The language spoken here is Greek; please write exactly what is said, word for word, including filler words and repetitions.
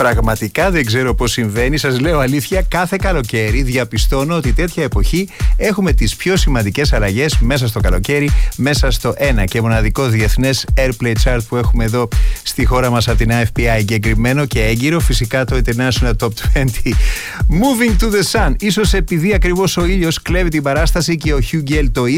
Πραγματικά δεν ξέρω πώς συμβαίνει. Σας λέω αλήθεια, κάθε καλοκαίρι διαπιστώνω ότι τέτοια εποχή έχουμε τις πιο σημαντικές αλλαγές μέσα στο καλοκαίρι, μέσα στο ένα και μοναδικό διεθνές Airplay Chart που έχουμε εδώ στη χώρα μας από την Α Εφ Πι Άι, εγκεκριμένο και έγκυρο, φυσικά το International Top είκοσι. Moving to the Sun. Ίσως επειδή ακριβώς ο ήλιος κλέβει την παράσταση και ο Hugh Gale το